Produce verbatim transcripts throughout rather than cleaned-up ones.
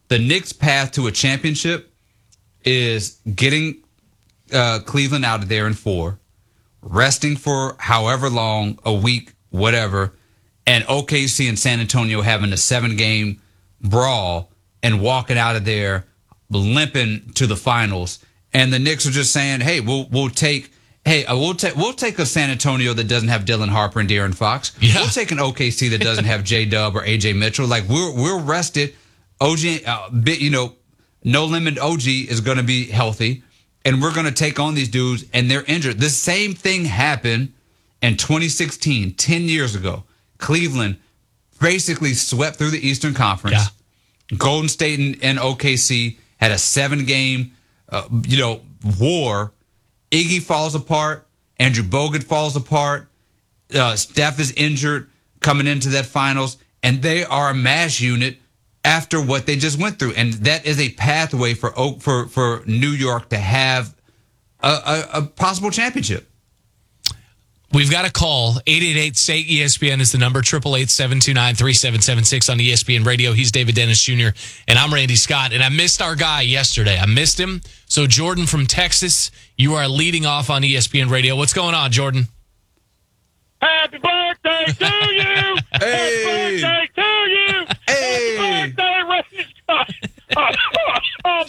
the Knicks' path to a championship is getting uh, Cleveland out of there in four, resting for however long, a week, whatever, and O K C and San Antonio having a seven-game brawl and walking out of there limping to the finals. And the Knicks are just saying, "Hey, we'll we'll take." Hey, uh, we'll take we'll take a San Antonio that doesn't have Dylan Harper and De'Aaron Fox. Yeah. We'll take an O K C that doesn't have J Dub or A J Mitchell. Like we're we're rested. O G, uh, bit, you know, no limit. O G is going to be healthy, and we're going to take on these dudes, and they're injured. The same thing happened in twenty sixteen, ten years ago. Cleveland basically swept through the Eastern Conference. Yeah. Golden State and, and O K C had a seven-game, uh, you know, war. Iggy falls apart. Andrew Bogut falls apart. Uh, Steph is injured coming into that finals. And they are a mash unit after what they just went through. And that is a pathway for for, for New York to have a, a, a possible championship. We've got a call. eight eight eight, S A Y, E S P N is the number. eight eight eight, seven two nine, three seven seven six on E S P N Radio. He's David Dennis Junior, and I'm Randy Scott. And I missed our guy yesterday. I missed him. So, Jordan from Texas, you are leading off on E S P N Radio. What's going on, Jordan? Happy birthday to you! Hey! Happy birthday to you! Hey! Happy birthday, Randy Scott! Oh, oh,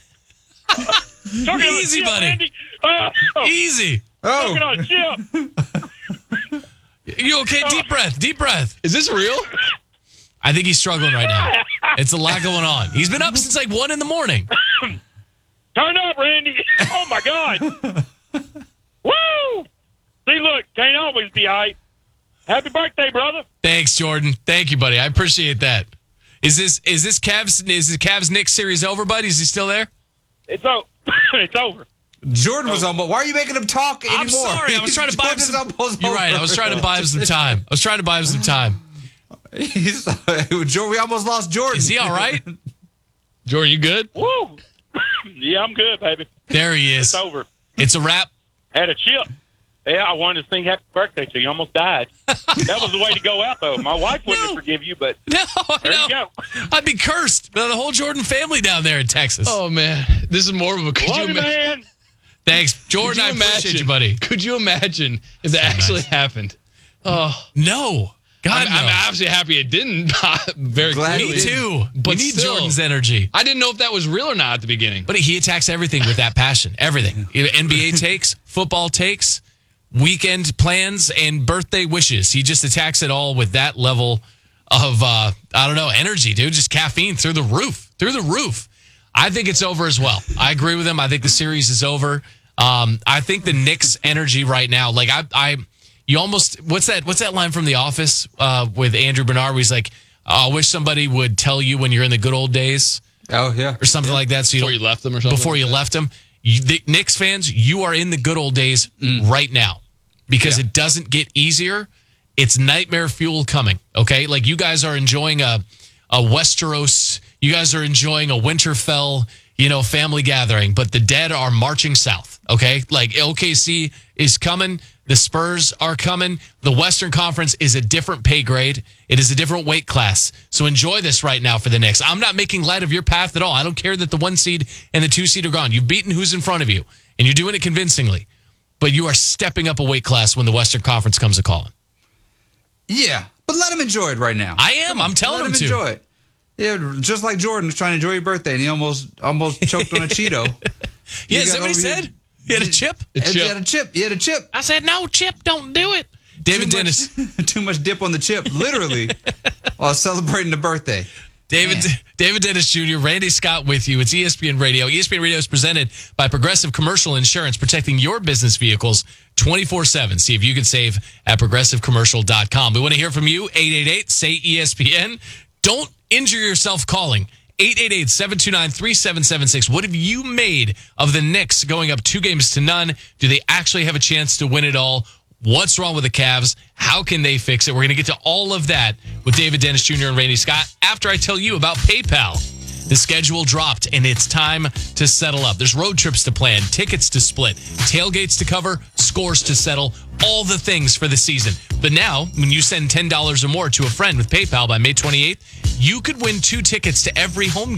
I'm not. Easy, buddy. Randy. Oh, oh. Easy. Oh. Talking on chip. You okay? Deep breath. Deep breath. Is this real? I think he's struggling right now. It's a lot going on. He's been up since like one in the morning. Turn up, Randy. Oh, my God. Woo! See, look, can't always be hype. Happy birthday, brother. Thanks, Jordan. Thank you, buddy. I appreciate that. Is this is this Cavs is the Cavs Knicks series over, buddy? Is he still there? It's over. It's over. Jordan was almost. Why are you making him talk anymore? I'm sorry. I was trying to buy him Jordan's some. almost You're right. I over. was trying to buy him some time. I was trying to buy him some time. He's, Jordan, we almost lost Jordan. Is he all right? Jordan, you good? Woo! Yeah, I'm good, baby. There he is. It's over. It's a wrap. Had a chip. Yeah, I wanted to sing happy birthday to you. Almost died. That was the way to go out, though. My wife wouldn't No. have forgive you, but No, there no. you go. I'd be cursed by the whole Jordan family down there in Texas. Oh, man. This is more of a... Could you Love you, imagine? man. Thanks, Jordan. Could you I appreciate imagine, you, buddy. Could you imagine if that actually nice. happened? Oh, No. God, I'm, no. I'm absolutely happy it didn't. Very Glad clearly. Me too. But we need still. Jordan's energy. I didn't know if that was real or not at the beginning. But he attacks everything with that passion. Everything. N B A takes, football takes, weekend plans, and birthday wishes. He just attacks it all with that level of, uh, I don't know, energy, dude. Just caffeine through the roof. Through the roof. I think it's over as well. I agree with him. I think the series is over. Um, I think the Knicks' energy right now, like I, I, you almost what's that? What's that line from The Office uh, with Andrew Bernard? Where he's like, oh, "I wish somebody would tell you when you're in the good old days," Oh yeah, or something like that. So you Before don't- you left them or something? before you left them. You, the Knicks fans, you are in the good old days right now because Yeah. it doesn't get easier. It's nightmare fuel coming. Okay, like you guys are enjoying a a Westeros. You guys are enjoying a Winterfell, you know, family gathering, but the dead are marching south. Okay, like O K C is coming. The Spurs are coming. The Western Conference is a different pay grade. It is a different weight class. So enjoy this right now for the Knicks. I'm not making light of your path at all. I don't care that the one seed and the two seed are gone. You've beaten who's in front of you, and you're doing it convincingly. But you are stepping up a weight class when the Western Conference comes a calling. yeah. But let him enjoy it right now. I am. I'm telling let him him to. enjoy it. Yeah, just like Jordan was trying to enjoy your birthday, and he almost almost choked on a Cheeto. Yeah, You is got that what he over here- said? He had a chip? A And chip. He had a chip. He had a chip. I said, no, Chip, don't do it. David too Dennis. Much, too much dip on the chip, literally, while celebrating the birthday. David Man. David Dennis Junior, Randy Scott with you. It's E S P N Radio. E S P N Radio is presented by Progressive Commercial Insurance, protecting your business vehicles twenty-four seven. See if you can save at progressive commercial dot com. We want to hear from you. eight eight eight, S A Y, E S P N. Don't injure yourself calling. eight eight eight, seven two nine, three seven seven six. What have you made of the Knicks going up two games to none? Do they actually have a chance to win it all? What's wrong with the Cavs? How can they fix it? We're going to get to all of that with David Dennis Junior and Randy Scott after I tell you about PayPal. The schedule dropped, and it's time to settle up. There's road trips to plan, tickets to split, tailgates to cover, scores to settle, all the things for the season. But now, when you send ten dollars or more to a friend with PayPal by May twenty-eighth, you could win two tickets to every home